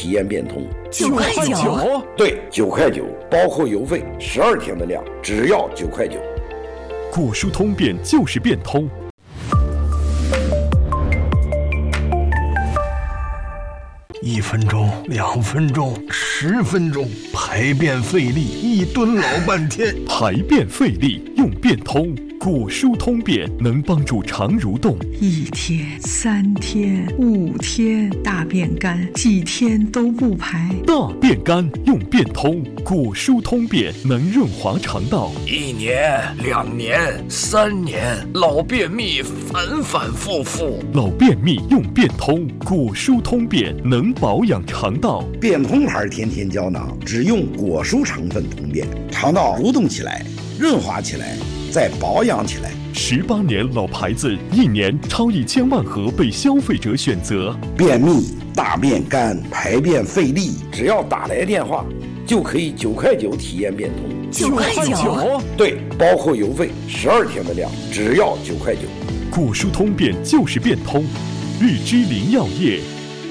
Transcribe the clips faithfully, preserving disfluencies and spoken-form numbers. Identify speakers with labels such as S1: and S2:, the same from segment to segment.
S1: 体验变通。
S2: 九块九？
S1: 对，九块九，包括邮费，十二天的量，只要九块九。
S3: 果蔬通便就是变通。
S4: 一分钟，两分钟，十分钟，排便费力，一蹲老半天。
S3: 排便费力用变通，果蔬通便能帮助肠蠕动。
S5: 一天、三天、五天，大便干，几天都不排。
S3: 大便干用变通，果蔬通便能润滑肠道。
S6: 一年、两年、三年，老便秘反反复复。
S3: 老便秘用变通，果蔬通便能保养肠道。
S1: 变通牌甜甜胶囊只用果蔬成分通便，肠道蠕动起来，润滑起来，再保养起来。
S3: 十八年老牌子，一年超一千万盒被消费者选择。
S1: 便秘、大便干、排便费力，只要打来电话，就可以九块九体验变通。
S2: 九块九？
S1: 对，包括邮费，十二天的量，只要九块九。
S3: 果蔬通便就是变通，日之林药业。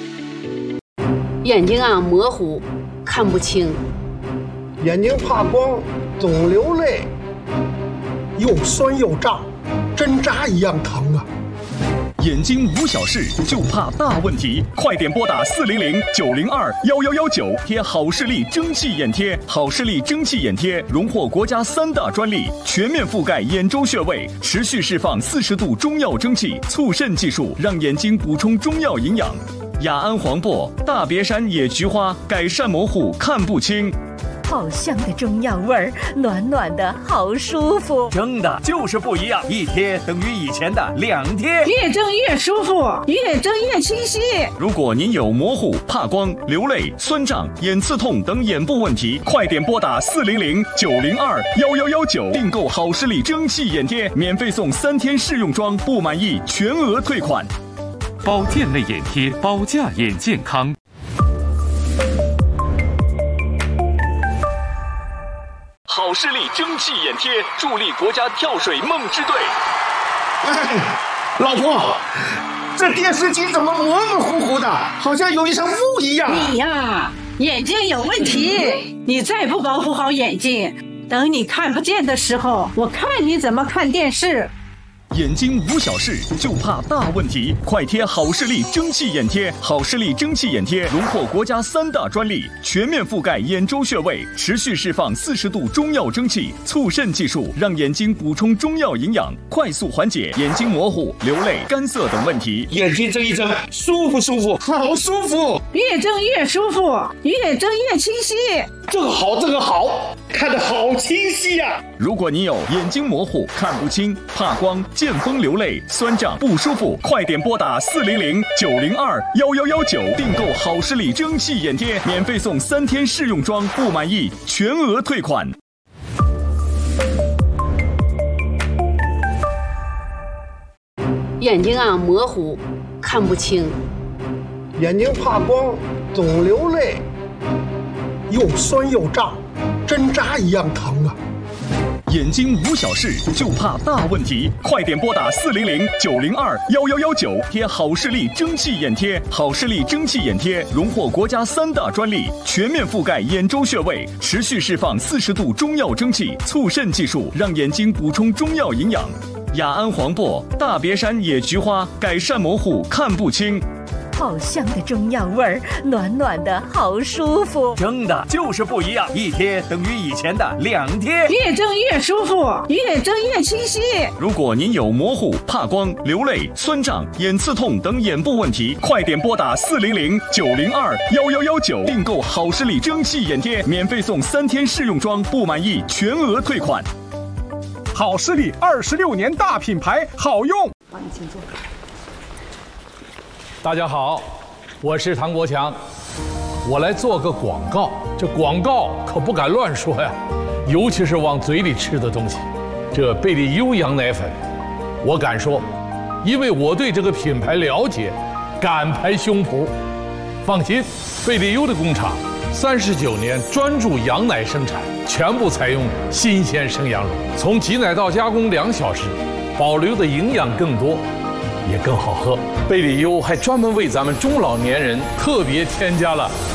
S7: 眼睛啊模糊，看不清。
S8: 眼睛怕光，总流泪，又酸又胀，针扎一样疼啊！
S9: 眼睛无小事，就怕大问题，快点拨打四零零九零二幺幺幺九，贴好视力蒸汽眼贴。好视力蒸汽眼贴荣获国家三大专利，全面覆盖眼周穴位，持续释放四十度中药蒸汽，促渗技术让眼睛补充中药营养。雅安黄柏、大别山野菊花改善模糊看不清。
S2: 好香的中药味儿，暖暖的好舒服。
S6: 蒸的就是不一样，一贴等于以前的两贴，
S10: 越蒸越舒服，越蒸越清晰。
S9: 如果您有模糊、怕光、流泪、酸胀、眼刺痛等眼部问题，快点拨打四零零九零二幺幺幺九，订购好视力蒸汽眼贴，免费送三天试用装，不满意全额退款。
S11: 保健类眼贴，保驾眼健康。
S9: 好视力蒸汽眼贴助力国家跳水梦之队。
S8: 哎，老婆，这电视机怎么模模糊糊的，好像有一层雾一样？
S10: 你呀，眼睛有问题，你再不保护好眼睛，等你看不见的时候，我看你怎么看电视。
S9: 眼睛无小事，就怕大问题，快贴好视力蒸汽眼贴。好视力蒸汽眼贴荣获国家三大专利，全面覆盖眼周穴位，持续释放四十度中药蒸汽，促渗技术让眼睛补充中药营养，快速缓解眼睛模糊、流泪、干涩等问题。
S8: 眼睛睁一睁，舒服舒服，好舒服，
S10: 越睁越舒服，越睁越清晰。
S8: 这个好，这个好，看得好清晰呀、啊！
S9: 如果你有眼睛模糊、看不清、怕光、见风流泪、酸胀不舒服，快点拨打四零零九零二幺幺幺九，订购好视力蒸汽眼贴，免费送三天试用装，不满意全额退款。
S7: 眼睛啊模糊，看不清。
S8: 眼睛怕光，总流泪，又酸又胀，针扎一样疼啊！
S9: 眼睛无小事，就怕大问题，快点拨打四零零九零二幺幺幺九，贴好视力蒸汽眼贴。好视力蒸汽眼贴荣获国家三大专利，全面覆盖眼周穴位，持续释放四十度中药蒸汽，促渗技术让眼睛补充中药营养。雅安黄柏、大别山野菊花改善模糊看不清。
S2: 好香的中药味儿，暖暖的好舒服。
S6: 蒸的就是不一样，一贴等于以前的两贴，
S10: 越蒸越舒服，越蒸越清晰。
S9: 如果您有模糊、怕光、流泪、酸胀、眼刺痛等眼部问题，快点拨打四零零九零二幺幺幺九，订购好视力蒸汽眼贴，免费送三天试用装，不满意全额退款。
S12: 好视力二十六年大品牌，好用。
S13: 帮你请坐。
S14: 大家好，我是唐国强，我来做个广告。这广告可不敢乱说呀，尤其是往嘴里吃的东西。这贝利优羊奶粉，我敢说，因为我对这个品牌了解，敢拍胸脯。放心，贝利优的工厂三十九年专注羊奶生产，全部采用新鲜生羊乳，从挤奶到加工两小时，保留的营养更多。也更好喝。贝利优还专门为咱们中老年人特别添加了